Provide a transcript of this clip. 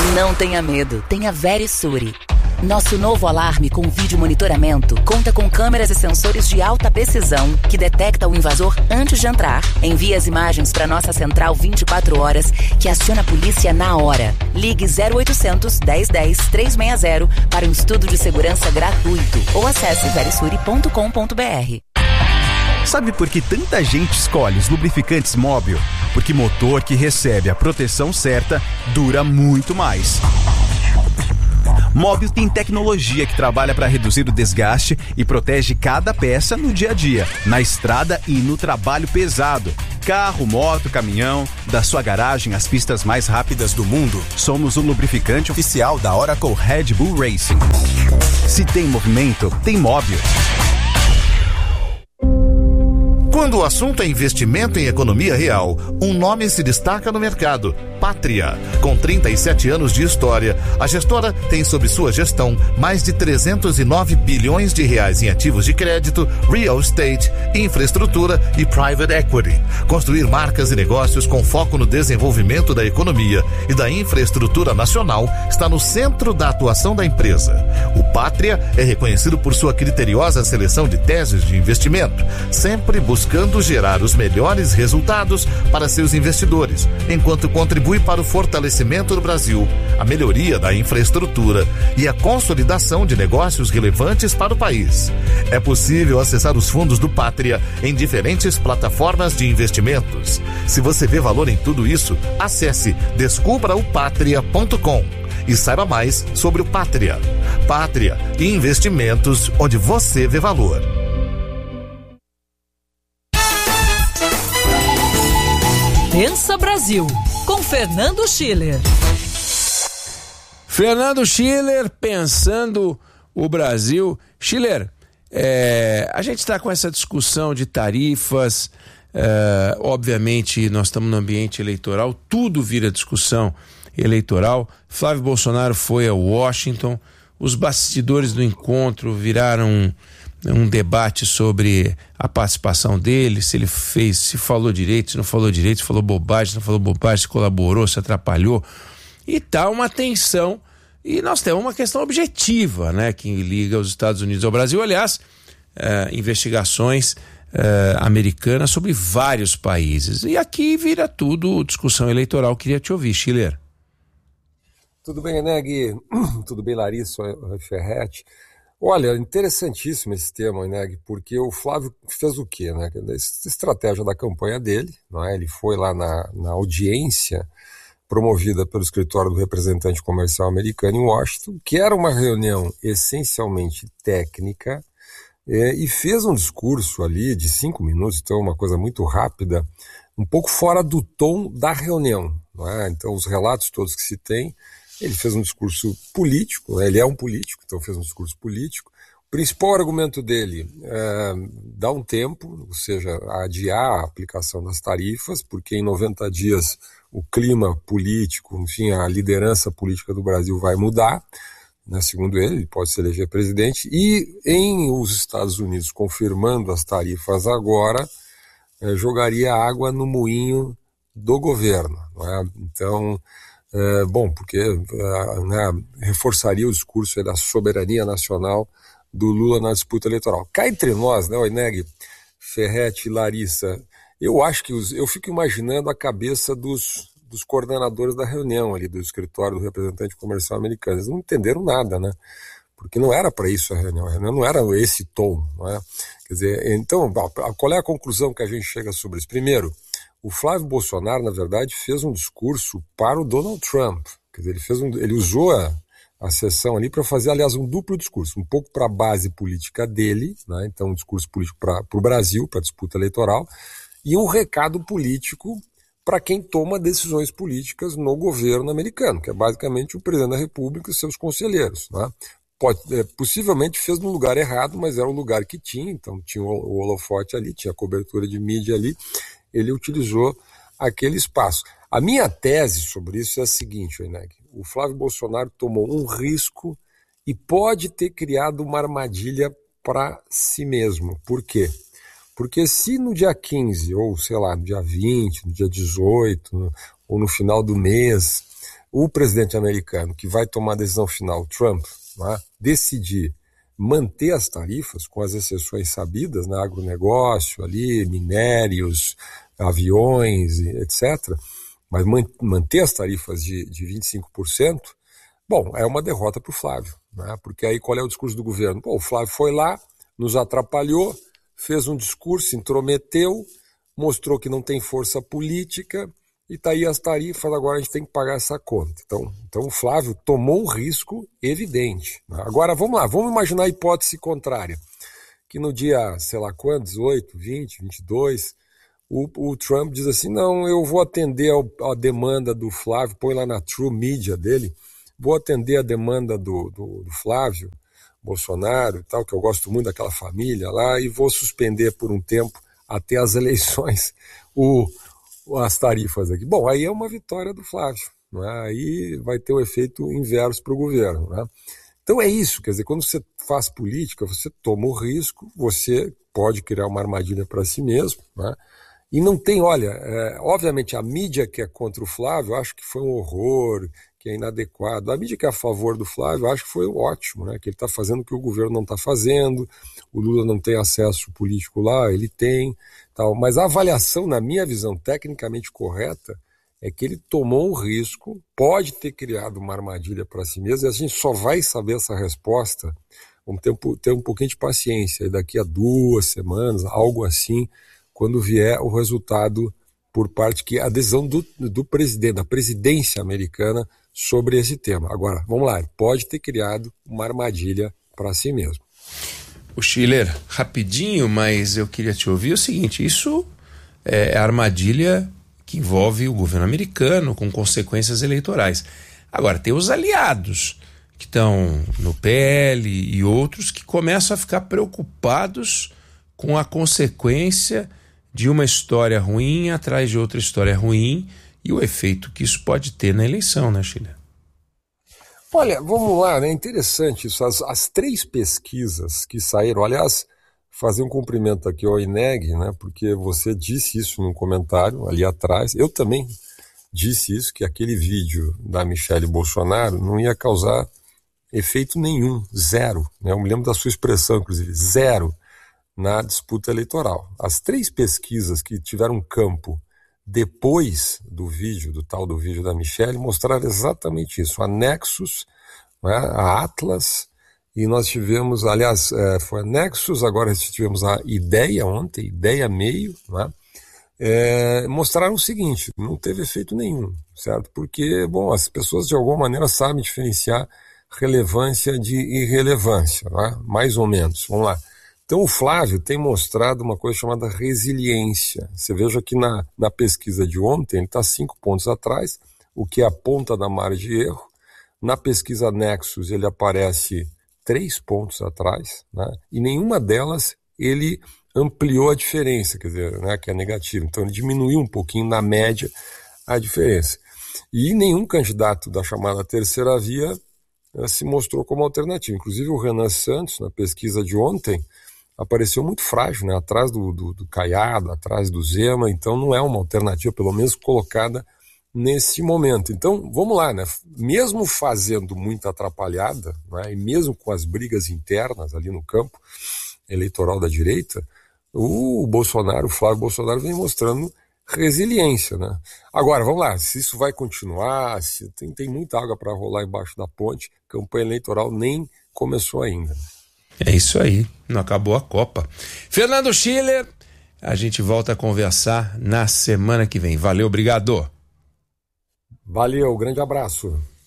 Não tenha medo, tenha Verisure. Nosso novo alarme com vídeo monitoramento conta com câmeras e sensores de alta precisão que detecta o invasor antes de entrar, envia as imagens para nossa central 24 horas, que aciona a polícia na hora. Ligue 0800 1010 360 para um estudo de segurança gratuito ou acesse verisure.com.br. Sabe por que tanta gente escolhe os lubrificantes Móbil? Porque motor que recebe a proteção certa dura muito mais. Móbil tem tecnologia que trabalha para reduzir o desgaste e protege cada peça no dia a dia, na estrada e no trabalho pesado. Carro, moto, caminhão, da sua garagem às pistas mais rápidas do mundo, somos o lubrificante oficial da Oracle Red Bull Racing. Se tem movimento, tem Móbil. Quando o assunto é investimento em economia real, um nome se destaca no mercado: Pátria. Com 37 anos de história, a gestora tem sob sua gestão mais de 309 bilhões de reais em ativos de crédito, real estate, infraestrutura e private equity. Construir marcas e negócios com foco no desenvolvimento da economia e da infraestrutura nacional está no centro da atuação da empresa. O Pátria é reconhecido por sua criteriosa seleção de teses de investimento, sempre buscando gerar os melhores resultados para seus investidores, enquanto contribui para o fortalecimento do Brasil, a melhoria da infraestrutura e a consolidação de negócios relevantes para o país. É possível acessar os fundos do Pátria em diferentes plataformas de investimentos. Se você vê valor em tudo isso, acesse descubraopatria.com e saiba mais sobre o Pátria. Pátria, investimentos onde você vê valor. Pensa Brasil, com Fernando Schiller. Fernando Schiller, pensando o Brasil. Schiller, a gente está com essa discussão de tarifas, obviamente nós estamos no ambiente eleitoral, tudo vira discussão eleitoral. Flávio Bolsonaro foi a Washington, os bastidores do encontro viraram um debate sobre a participação dele, se ele fez, se falou direito, se não falou direito, se falou bobagem, se não falou bobagem, se colaborou, se atrapalhou, e tá uma tensão, e nós temos uma questão objetiva, né, que liga os Estados Unidos ao Brasil. Aliás, investigações americanas sobre vários países, e aqui vira tudo discussão eleitoral. Queria te ouvir, Schiller. Tudo bem, Neg? Tudo bem, Larissa Ferretti? Olha, interessantíssimo esse tema, né? Porque o Flávio fez o quê, né? Essa estratégia da campanha dele, não é? Ele foi lá na audiência promovida pelo escritório do representante comercial americano em Washington, que era uma reunião essencialmente técnica, e fez um discurso ali de 5 minutos, então uma coisa muito rápida, um pouco fora do tom da reunião, não é? Então os relatos todos que se tem, ele fez um discurso político, né? Ele é um político, então fez um discurso político. O principal argumento dele é dar um tempo, ou seja, adiar a aplicação das tarifas, porque em 90 dias o clima político, enfim, a liderança política do Brasil vai mudar, né? Segundo ele pode se eleger presidente, e em os Estados Unidos confirmando as tarifas agora, jogaria água no moinho do governo, não é? Então, porque né, reforçaria o discurso da soberania nacional do Lula na disputa eleitoral. Cá entre nós, né, Oineg, Ferretti e Larissa, eu acho que eu fico imaginando a cabeça dos coordenadores da reunião ali do escritório do representante comercial americano. Eles não entenderam nada, né? Porque não era para isso a reunião não era esse tom, não é? Quer dizer, então, qual é a conclusão que a gente chega sobre isso? Primeiro, o Flávio Bolsonaro, na verdade, fez um discurso para o Donald Trump. Quer dizer, ele usou a sessão ali para fazer, aliás, um duplo discurso. Um pouco para a base política dele, né? Então um discurso político para o Brasil, para a disputa eleitoral, e um recado político para quem toma decisões políticas no governo americano, que é basicamente o presidente da República e seus conselheiros, né? Possivelmente fez no lugar errado, mas era o lugar que tinha, então tinha o holofote ali, tinha a cobertura de mídia ali, ele utilizou aquele espaço. A minha tese sobre isso é a seguinte, Oineg: o Flávio Bolsonaro tomou um risco e pode ter criado uma armadilha para si mesmo. Por quê? Porque se no dia 15, ou sei lá, no dia 20, no dia 18, ou no final do mês, o presidente americano, que vai tomar a decisão final, Trump, né, decidir manter as tarifas, com as exceções sabidas, né, agronegócio, ali, minérios, aviões, etc., mas manter as tarifas de 25%, bom, é uma derrota para o Flávio, né, porque aí qual é o discurso do governo? Pô, o Flávio foi lá, nos atrapalhou, fez um discurso, intrometeu, mostrou que não tem força política, e está aí as tarifas, agora a gente tem que pagar essa conta. Então o Flávio tomou um risco evidente. Agora vamos lá, vamos imaginar a hipótese contrária, que no dia, sei lá quando, 18, 20, 22, o Trump diz assim, não, eu vou atender a demanda do Flávio, põe lá na True Media dele, vou atender a demanda do Flávio Bolsonaro e tal, que eu gosto muito daquela família lá, e vou suspender por um tempo até as eleições as tarifas aqui. Bom, aí é uma vitória do Flávio, né? Aí vai ter o efeito inverso para o governo, né? Então é isso, quer dizer, quando você faz política, você toma o risco, você pode criar uma armadilha para si mesmo, né? E não tem, olha, obviamente a mídia que é contra o Flávio, eu acho que foi um horror, que é inadequado. A mídia que é a favor do Flávio, eu acho que foi ótimo, né? Que ele está fazendo o que o governo não está fazendo, o Lula não tem acesso político lá, ele tem, tal. Mas a avaliação, na minha visão, tecnicamente correta, é que ele tomou um risco, pode ter criado uma armadilha para si mesmo, e a gente só vai saber essa resposta, vamos ter um pouquinho de paciência, e daqui a 2 semanas, algo assim, quando vier o resultado por parte que a decisão do presidente, da presidência americana sobre esse tema. Agora, vamos lá, pode ter criado uma armadilha para si mesmo. O Schiller, rapidinho, mas eu queria te ouvir o seguinte, isso é armadilha que envolve o governo americano com consequências eleitorais. Agora, tem os aliados que estão no PL e outros que começam a ficar preocupados com a consequência de uma história ruim atrás de outra história ruim e o efeito que isso pode ter na eleição, né, Schiller? Olha, vamos lá, né? Interessante isso. As 3 pesquisas que saíram, aliás, fazer um cumprimento aqui ao INEG, né? Porque você disse isso num comentário ali atrás. Eu também disse isso, que aquele vídeo da Michelle Bolsonaro não ia causar efeito nenhum, 0. Né? Eu me lembro da sua expressão, inclusive, 0 na disputa eleitoral. As 3 pesquisas que tiveram campo depois do vídeo, do tal do vídeo da Michelle, mostraram exatamente isso. A Nexus, né, a Atlas, e nós tivemos, aliás, foi a Nexus, agora tivemos a Ideia ontem, Ideia Meio, né, mostraram o seguinte, não teve efeito nenhum, certo? Porque, bom, as pessoas de alguma maneira sabem diferenciar relevância de irrelevância, né? Mais ou menos, vamos lá. Então o Flávio tem mostrado uma coisa chamada resiliência. Você veja que na pesquisa de ontem ele está 5 pontos atrás, o que é a ponta da margem de erro. Na pesquisa Nexus ele aparece 3 pontos atrás, né? E nenhuma delas ele ampliou a diferença, quer dizer, né, que é negativo. Então ele diminuiu um pouquinho na média a diferença. E nenhum candidato da chamada terceira via se mostrou como alternativa. Inclusive o Renan Santos, na pesquisa de ontem, apareceu muito frágil, né? Atrás do Caiado, atrás do Zema, então não é uma alternativa, pelo menos colocada nesse momento. Então, vamos lá, né? Mesmo fazendo muita atrapalhada, né? E mesmo com as brigas internas ali no campo eleitoral da direita, o Flávio Bolsonaro vem mostrando resiliência, né? Agora, vamos lá, se isso vai continuar, se tem muita água para rolar embaixo da ponte, campanha eleitoral nem começou ainda. É isso aí, não acabou a Copa. Fernando Schiller, a gente volta a conversar na semana que vem. Valeu, obrigado. Valeu, grande abraço.